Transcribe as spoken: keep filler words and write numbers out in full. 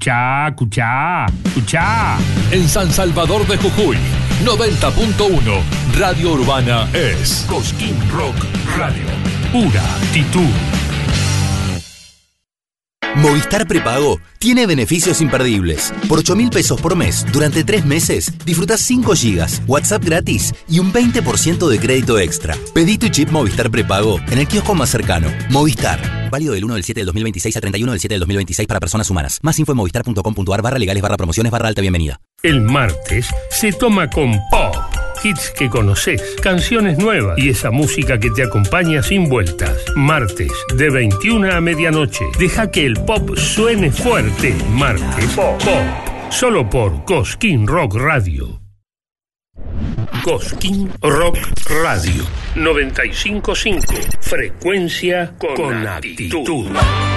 Escuchá, escuchá, escuchá. En San Salvador de Jujuy, noventa punto uno, Radio Urbana es Cosquín Rock Radio. Pura actitud. Movistar Prepago tiene beneficios imperdibles. Por ocho mil pesos por mes, durante tres meses, disfrutás cinco gigas, WhatsApp gratis y un veinte por ciento de crédito extra. Pedí tu chip Movistar Prepago en el kiosco más cercano. Movistar. Válido del uno del siete del dos mil veintiséis a treinta y uno del siete del dos mil veintiséis para personas humanas. Más info en movistar punto com punto ar barra legales barra promociones barra alta bienvenida. El martes se toma con pop. Hits que conoces, canciones nuevas y esa música que te acompaña sin vueltas. Martes, de veintiuna a medianoche. Deja que el pop suene fuerte. Martes, pop. pop. Solo por Cosquín Rock Radio. Cosquín Rock Radio. noventa y cinco punto cinco. Frecuencia con, con actitud. actitud.